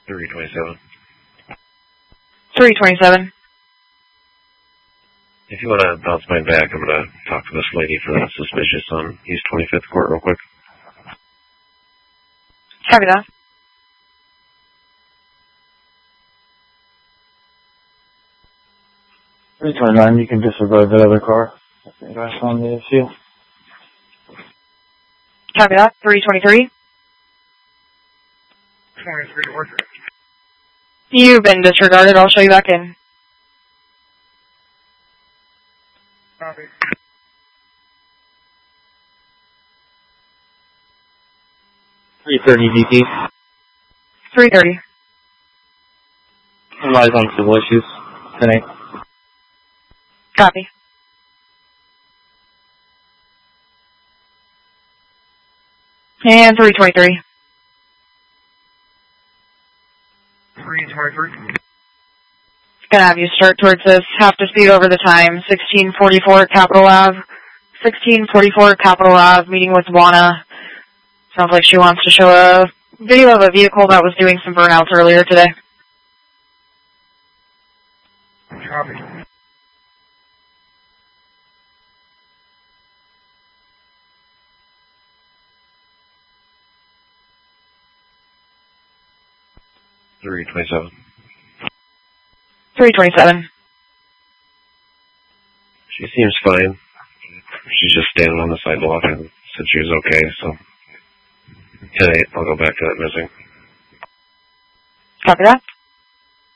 327. 327. If you want to bounce mine back, I'm going to talk to this lady for that suspicious on East 25th Court real quick. Copy that. $329, you can disregard that other car. That's on the issue. Copy that. 323. 23 worker. You've been disregarded. I'll show you back in. Copy. $330 DP. 330. Relies on civil issues. 10-8. Copy. And 323. 323. Gonna have you start towards this. Have to speed over the time. 1644 Capitol Ave. 1644 Capitol Ave. Meeting with Juana. Sounds like she wants to show a video of a vehicle that was doing some burnouts earlier today. Copy. $327. 327. She seems fine. She's just standing on the sidewalk and said she was okay, so 10-8, I'll go back to that missing. Copy that.